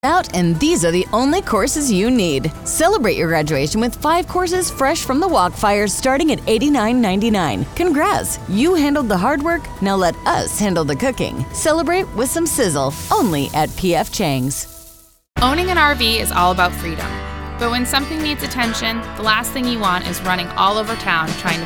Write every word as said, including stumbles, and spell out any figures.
out, and these are the only courses you need. Celebrate your graduation with five courses fresh from the Walkfire starting at eighty-nine ninety-nine. Congrats, you handled the hard work, now let us handle the cooking. Celebrate with some sizzle, only at P F Chang's. Owning an R V is all about freedom. But when something needs attention, the last thing you want is running all over town trying to